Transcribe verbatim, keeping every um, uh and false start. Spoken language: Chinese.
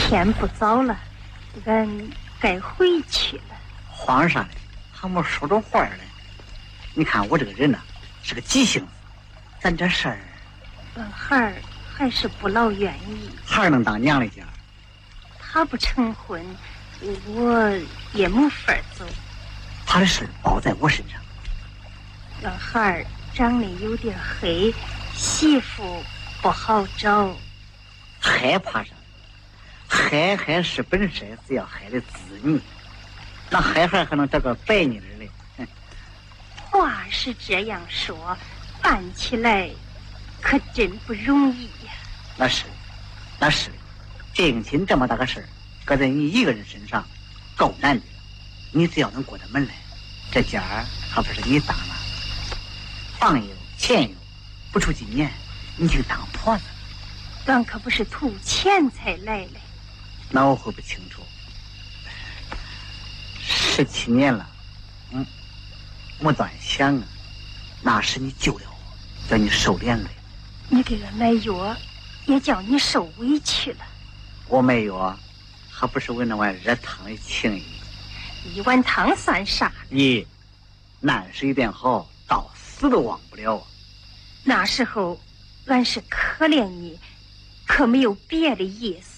天不早了，俺该回去了。 皇上嘞，还没说着话嘞。你看我这个人呢，是个急性子，咱这事儿， 俺孩儿还是不老愿意。 孩儿能当娘的家， 他不成婚，我也没法走。 他的事儿包在我身上。 俺孩儿长得有点黑，媳妇不好找。 害怕啥？害害是本身是要害的子女，那害孩还能找个白女人嘞？哼， 话是这样说，办起来可真不容易呀。 那是，那是，定亲这么大个事儿，搁在你一个人身上，够难的。你只要能过得门来，这家还不是你当了？房有钱有，不出几年，你就当婆子。 俺可不是图钱才来嘞。 那我会不清楚。十七年了，嗯，我咋想啊？那时你救了我，叫你受连累。 你给俺买药，也叫你受委屈了。 我买药，还不是为那碗热汤的情谊。 一碗汤算啥？ 你难是一点好，到死都忘不了啊。 那时候，俺是可怜你，可没有别的意思。